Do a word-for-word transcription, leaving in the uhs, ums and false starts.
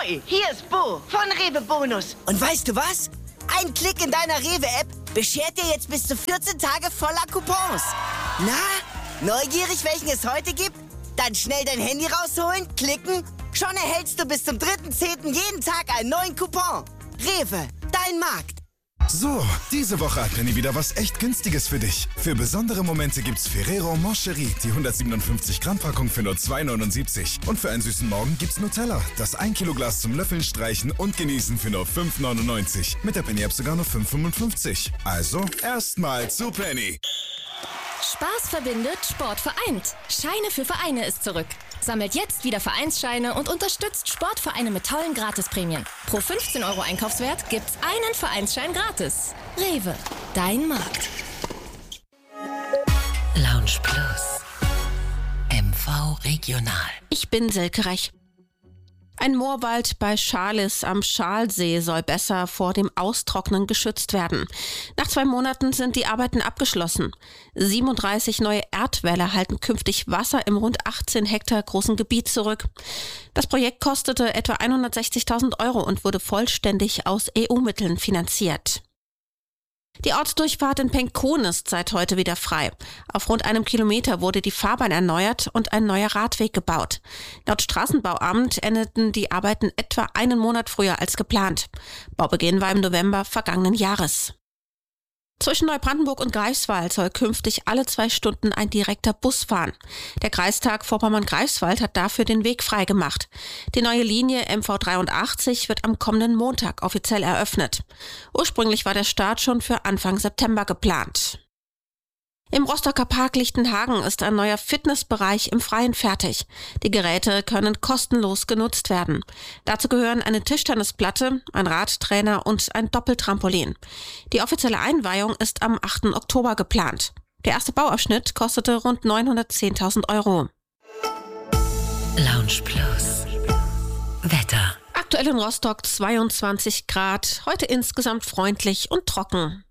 Ahoi, hier ist Bo von Rewe Bonus. Und weißt du was? Ein Klick in deiner Rewe-App beschert dir jetzt bis zu vierzehn Tage voller Coupons. Na, neugierig, welchen es heute gibt? Dann schnell dein Handy rausholen, klicken. Schon erhältst du bis zum dritten zehnten jeden Tag einen neuen Coupon. Rewe, dein Markt. So, diese Woche hat Penny wieder was echt Günstiges für dich. Für besondere Momente gibt's Ferrero Moncherie, die hundertsiebenundfünfzig Gramm Packung für nur zwei neunundsiebzig. Und für einen süßen Morgen gibt's Nutella, das ein Kilo Glas zum Löffeln, Streichen und Genießen für nur fünf neunundneunzig. Mit der Penny App sogar nur fünf fünfundfünfzig. Also, erstmal zu Penny. Spaß verbindet, Sport vereint. Scheine für Vereine ist zurück. Sammelt jetzt wieder Vereinsscheine und unterstützt Sportvereine mit tollen Gratisprämien. Pro fünfzehn Euro Einkaufswert gibt's einen Vereinsschein gratis. Rewe, dein Markt. Lounge Plus. M V Regional. Ich bin Silke Reich. Ein Moorwald bei Scharlis am Schalsee soll besser vor dem Austrocknen geschützt werden. Nach zwei Monaten sind die Arbeiten abgeschlossen. siebenunddreißig neue Erdwälle halten künftig Wasser im rund achtzehn Hektar großen Gebiet zurück. Das Projekt kostete etwa hundertsechzigtausend Euro und wurde vollständig aus E U-Mitteln finanziert. Die Ortsdurchfahrt in Penkon ist seit heute wieder frei. Auf rund einem Kilometer wurde die Fahrbahn erneuert und ein neuer Radweg gebaut. Laut Straßenbauamt endeten die Arbeiten etwa einen Monat früher als geplant. Baubeginn war im November vergangenen Jahres. Zwischen Neubrandenburg und Greifswald soll künftig alle zwei Stunden ein direkter Bus fahren. Der Kreistag Vorpommern-Greifswald hat dafür den Weg freigemacht. Die neue Linie M V dreiundachtzig wird am kommenden Montag offiziell eröffnet. Ursprünglich war der Start schon für Anfang September geplant. Im Rostocker Park Lichtenhagen ist ein neuer Fitnessbereich im Freien fertig. Die Geräte können kostenlos genutzt werden. Dazu gehören eine Tischtennisplatte, ein Radtrainer und ein Doppeltrampolin. Die offizielle Einweihung ist am achten Oktober geplant. Der erste Bauabschnitt kostete rund neunhundertzehntausend Euro. Lounge Plus. Wetter. Aktuell in Rostock zweiundzwanzig Grad, heute insgesamt freundlich und trocken.